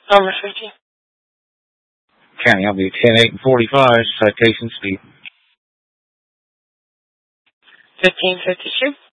Number 50. County, I'll be 10-8 and 45. Citation speed. 1552.